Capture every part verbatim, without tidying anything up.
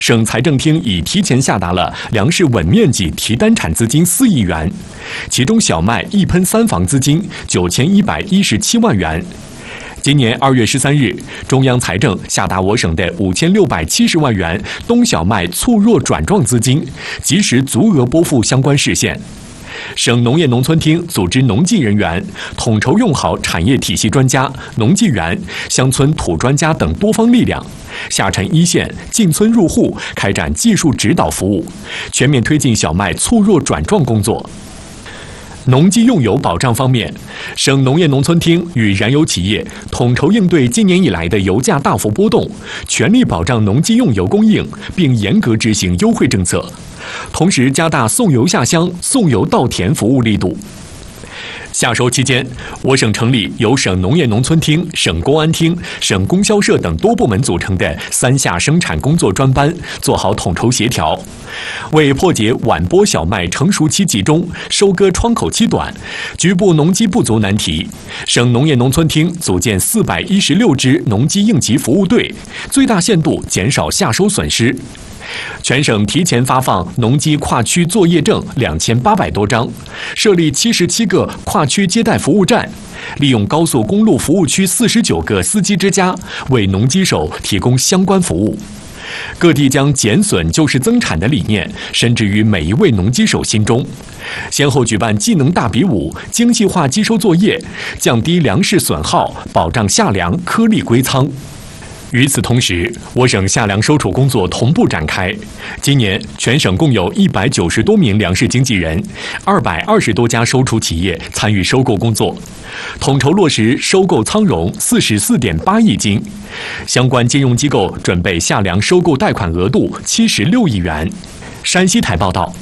省财政厅已提前下达了粮食稳面积提单产资金四亿元，其中小麦一喷三防资金九千一百一十七万元。今年二月十三日，中央财政下达我省的五千六百七十万元冬小麦促弱转状资金，及时足额拨付相关市县。省农业农村厅组织农技人员统筹用好产业体系专家、农技员、乡村土专家等多方力量，下沉一线，进村入户，开展技术指导服务，全面推进小麦促弱转状工作。农机用油保障方面，省农业农村厅与燃油企业统筹应对今年以来的油价大幅波动，全力保障农机用油供应，并严格执行优惠政策，同时加大送油下乡、送油到田服务力度。夏收期间，我省成立由省农业农村厅、省公安厅、省供销社等多部门组成的三夏生产工作专班，做好统筹协调，为破解晚播小麦成熟期集中、收割窗口期短、局部农机不足难题，省农业农村厅组建四百一十六支农机应急服务队，最大限度减少夏收损失。全省提前发放农机跨区作业证两千八百多张，设立七十七个跨区接待服务站，利用高速公路服务区四十九个司机之家，为农机手提供相关服务。各地将减损就是增产的理念深植于每一位农机手心中，先后举办技能大比武、精细化机收作业，降低粮食损耗，保障夏粮颗粒归仓。与此同时，我省夏粮收储工作同步展开。今年，全省共有一百九十多名粮食经纪人，二百二十多家收储企业参与收购工作，统筹落实收购仓容四十四点八亿斤，相关金融机构准备夏粮收购贷款额度七十六亿元。山西台报道。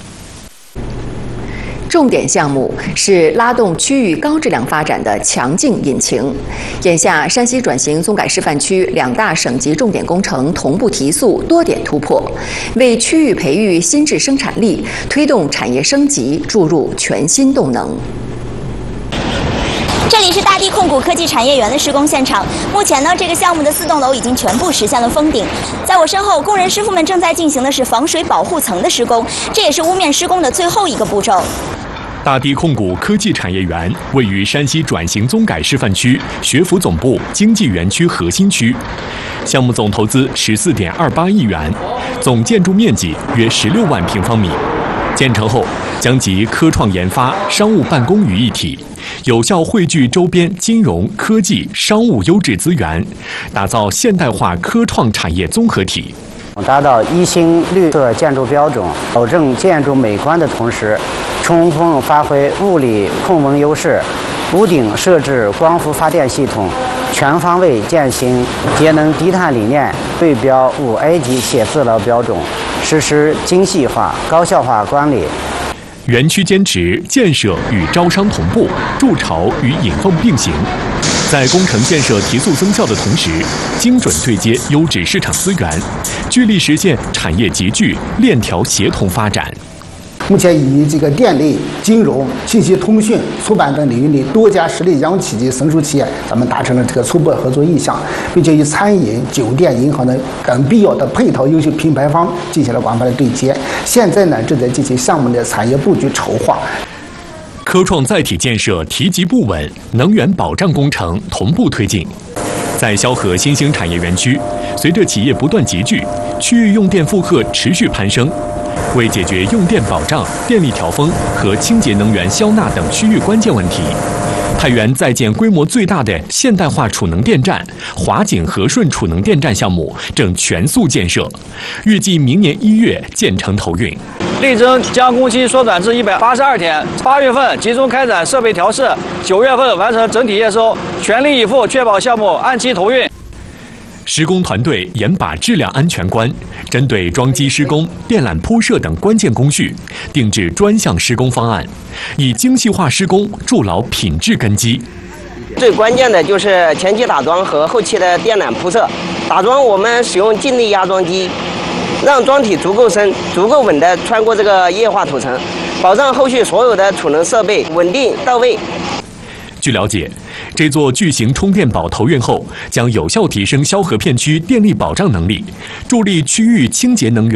重点项目是拉动区域高质量发展的强劲引擎。眼下，山西转型综改示范区两大省级重点工程同步提速，多点突破，为区域培育新质生产力、推动产业升级注入全新动能。 这里是大地控股科技产业园的施工现场。目前呢，这个项目的四栋楼已经全部实现了封顶。在我身后，工人师傅们正在进行的是防水保护层的施工，这也是屋面施工的最后一个步骤。 大地控股科技产业园位于山西转型综改示范区学府总部经济园区核心区，项目总投资十四点二八亿元，总建筑面积约十六万平方米。建成后，将集科创研发、商务办公于一体，有效汇聚周边金融、科技、商务优质资源，打造现代化科创产业综合体。 达到一星绿色建筑标准，保证建筑美观的同时，充分发挥物理控温优势。屋顶设置光伏发电系统，全方位践行节能低碳理念，对标五 A 级写字楼标准，实施精细化、高效化管理。 园区坚持建设与招商同步，筑巢与引凤并行，在工程建设提速增效的同时，精准对接优质市场资源，聚力实现产业集聚、链条协同发展。 目前以这个电力、金融、信息通讯、出版等领域里多家实力央企及省属企业，咱们达成了这个初步合作意向，并且与餐饮、酒店、银行等等必要的配套优秀品牌方进行了广泛的对接。现在呢，正在进行项目的产业布局筹划。 科创载体建设提及不稳，能源保障工程同步推进。在萧河新兴产业园区，随着企业不断集聚，区域用电负荷持续攀升。为解决用电保障、电力调峰和清洁能源消纳等区域关键问题，太原在建规模最大的现代化储能电站——华景和顺储能电站项目正全速建设，预计明年一月建成投运。 力争将工期缩短至一百八十二天，八月份集中开展设备调试，九月份完成整体验收，全力以赴确保项目按期投运。 施工团队严把质量安全关，针对桩基施工、电缆铺设等关键工序，定制专项施工方案，以精细化施工筑牢品质根基。 最关键的就是前期打桩和后期的电缆铺设。打桩我们使用静力压桩机，让桩体足够深、足够稳地穿过这个液化土层，保障后续所有的储能设备稳定到位。 据了解，这座巨型充电宝投运后，将有效提升萧河片区电力保障能力，助力区域清洁能源